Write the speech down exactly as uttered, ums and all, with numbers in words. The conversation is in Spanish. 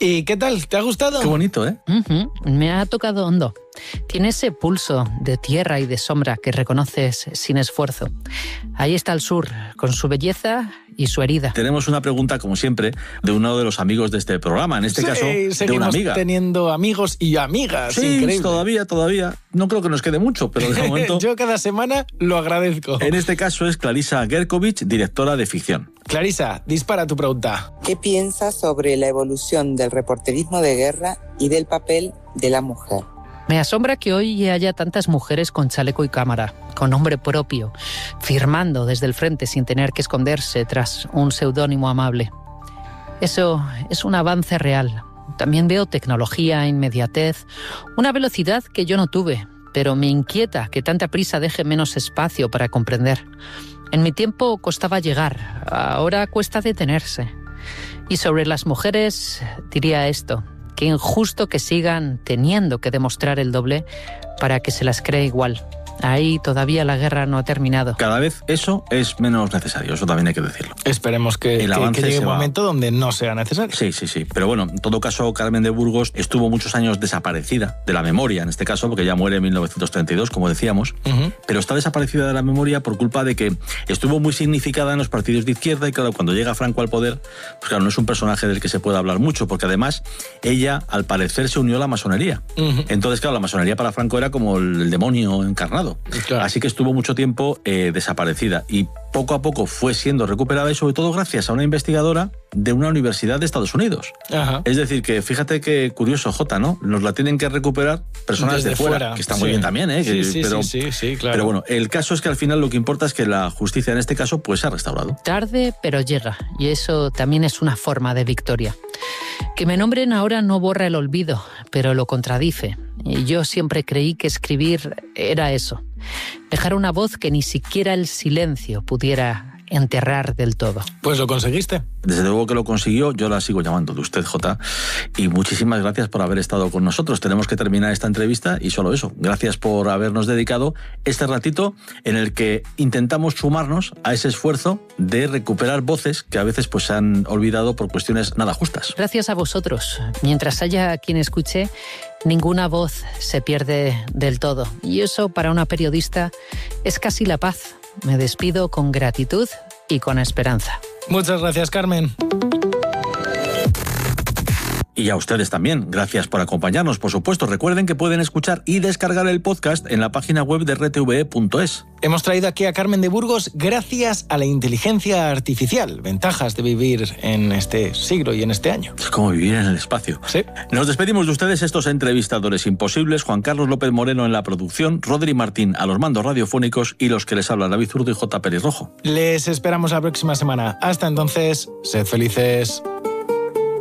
¿Y qué tal? ¿Te ha gustado? Qué bonito, ¿eh? Uh-huh. Me ha tocado hondo. Tiene ese pulso de tierra y de sombra que reconoces sin esfuerzo. Ahí está el sur, con su belleza y su herida. Tenemos una pregunta, como siempre, de uno de los amigos de este programa. En este sí, caso, de una amiga. Teniendo amigos y amigas. Sí, increíble. todavía, todavía. No creo que nos quede mucho, pero de momento... Yo cada semana lo agradezco. En este caso es Clarisa Gerkovich, directora de ficción. Clarisa, dispara tu pregunta. ¿Qué piensas sobre la evolución del reporterismo de guerra y del papel de la mujer? Me asombra que hoy haya tantas mujeres con chaleco y cámara, con nombre propio, firmando desde el frente sin tener que esconderse tras un seudónimo amable. Eso es un avance real. También veo tecnología, inmediatez, una velocidad que yo no tuve, pero me inquieta que tanta prisa deje menos espacio para comprender. En mi tiempo costaba llegar, ahora cuesta detenerse. Y sobre las mujeres diría esto: qué injusto que sigan teniendo que demostrar el doble para que se las cree igual. Ahí todavía la guerra no ha terminado. Cada vez eso es menos necesario, eso también hay que decirlo. Esperemos que, que, que llegue un momento donde no sea necesario. Sí, sí, sí. Pero bueno, en todo caso, Carmen de Burgos estuvo muchos años desaparecida de la memoria, en este caso, porque ya muere en mil novecientos treinta y dos, como decíamos, uh-huh. pero está desaparecida de la memoria por culpa de que estuvo muy significada en los partidos de izquierda y claro, cuando llega Franco al poder, pues claro, no es un personaje del que se pueda hablar mucho, porque además ella, al parecer, se unió a la masonería. Uh-huh. Entonces, claro, la masonería para Franco era como el demonio encarnado. Claro. Así que estuvo mucho tiempo eh, desaparecida y poco a poco fue siendo recuperada y sobre todo gracias a una investigadora de una universidad de Estados Unidos. Ajá. Es decir, que fíjate que curioso, Jota, ¿no? Nos la tienen que recuperar personas Desde de fuera, fuera, que está sí. muy bien también, ¿eh? Sí, que, sí, pero, sí, sí, sí, claro. Pero bueno, el caso es que al final lo que importa es que la justicia en este caso pues se ha restaurado. Tarde, pero llega. Y eso también es una forma de victoria. Que me nombren ahora no borra el olvido, pero lo contradice. Y yo siempre creí que escribir era eso. Dejar una voz que ni siquiera el silencio pudiera enterrar del todo. Pues lo conseguiste. Desde luego que lo consiguió, yo la sigo llamando de usted, Jota, y muchísimas gracias por haber estado con nosotros. Tenemos que terminar esta entrevista y solo eso. Gracias por habernos dedicado este ratito en el que intentamos sumarnos a ese esfuerzo de recuperar voces que a veces pues se han olvidado por cuestiones nada justas. Gracias a vosotros. Mientras haya quien escuche, ninguna voz se pierde del todo. Y eso para una periodista es casi la paz. Me despido con gratitud y con esperanza. Muchas gracias, Carmen. Y a ustedes también. Gracias por acompañarnos, por supuesto. Recuerden que pueden escuchar y descargar el podcast en la página web de r t v e punto es. Hemos traído aquí a Carmen de Burgos gracias a la inteligencia artificial. Ventajas de vivir en este siglo y en este año. Es como vivir en el espacio. Sí. Nos despedimos de ustedes, estos entrevistadores imposibles. Juan Carlos López Moreno en la producción, Rodri Martín a los mandos radiofónicos y los que les hablan David Zurdo y J. Pérez Rojo. Les esperamos la próxima semana. Hasta entonces, sed felices.